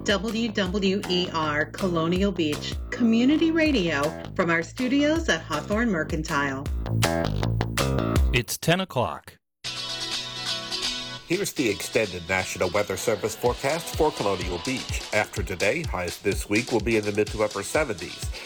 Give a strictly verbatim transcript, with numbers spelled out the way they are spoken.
W W E R Colonial Beach Community Radio from our studios at Hawthorne Mercantile. It's ten o'clock. Here's the extended National Weather Service forecast for Colonial Beach. After today, highs this week will be in the mid to upper seventies.